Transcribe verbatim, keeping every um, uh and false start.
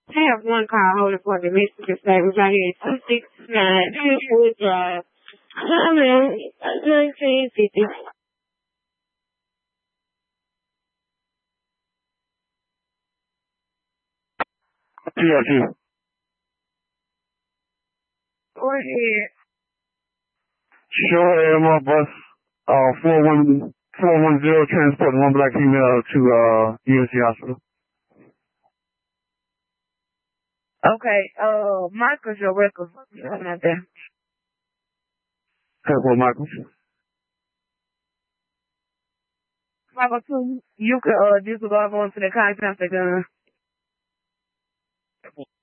I have one call holder for the Michigan State, which I get two sixty-nine Wood Drive. I mean, nineteen fifty. Yeah, too. Go ahead. Sure, Air my bus, uh, four one four one zero transporting one black female to, uh, U S C Hospital. Okay, uh, Michael's your record. Not there. Kirkwood Michaels. Michael, too, you could, uh, disregard going to the contact gun.